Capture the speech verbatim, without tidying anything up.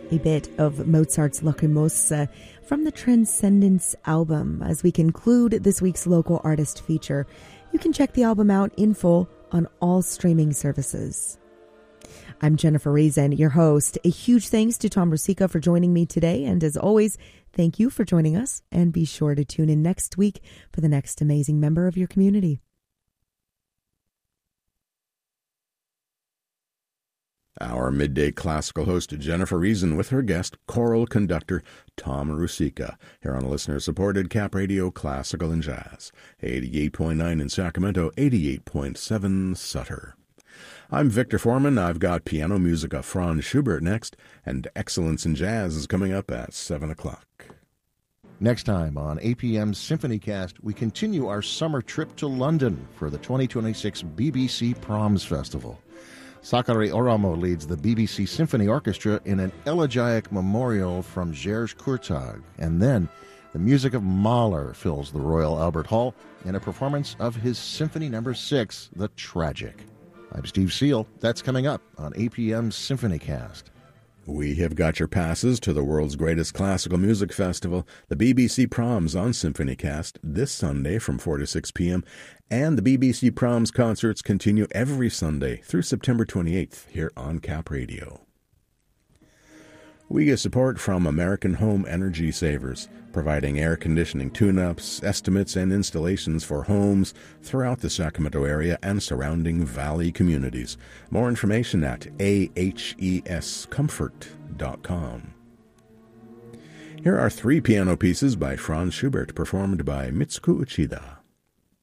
a bit of Mozart's Lacrimosa from the Transcendence album as we conclude this week's local artist feature. You can check the album out in full on all streaming services. I'm Jennifer Reason, your host. A huge thanks to Tom Rosica for joining me today. And as always, thank you for joining us. And be sure to tune in next week for the next amazing member of your community. Our midday classical host, Jennifer Reason, with her guest, choral conductor Tom Rosica, here on listener-supported Cap Radio Classical and Jazz, eighty-eight point nine in Sacramento, eighty-eight point seven Sutter. I'm Victor Foreman. I've got piano music of Franz Schubert next, and Excellence in Jazz is coming up at seven o'clock. Next time on A P M's SymphonyCast, we continue our summer trip to London for the twenty twenty-six B B C Proms Festival. Sakari Oramo leads the B B C Symphony Orchestra in an elegiac memorial from Georges Courtag. And then the music of Mahler fills the Royal Albert Hall in a performance of his Symphony Number six, The Tragic. I'm Steve Seal. That's coming up on A P M's SymphonyCast. We have got your passes to the world's greatest classical music festival, the B B C Proms on SymphonyCast, this Sunday from four to six p.m., and the B B C Proms concerts continue every Sunday through September twenty-eighth here on Cap Radio. We get support from American Home Energy Savers, providing air conditioning tune-ups, estimates, and installations for homes throughout the Sacramento area and surrounding valley communities. More information at a h e s comfort dot com. Here are three piano pieces by Franz Schubert, performed by Mitsuko Uchida.